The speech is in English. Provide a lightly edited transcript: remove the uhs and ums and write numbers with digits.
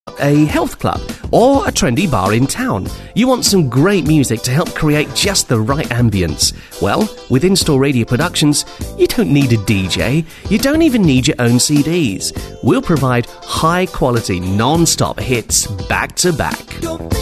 a health club, or a trendy bar in town. You want some great music to help create just the right ambience. Well, with In-Store Radio Productions, you don't need a DJ. You don't even need your own CDs. We'll provide high-quality, non-stop hits back to back.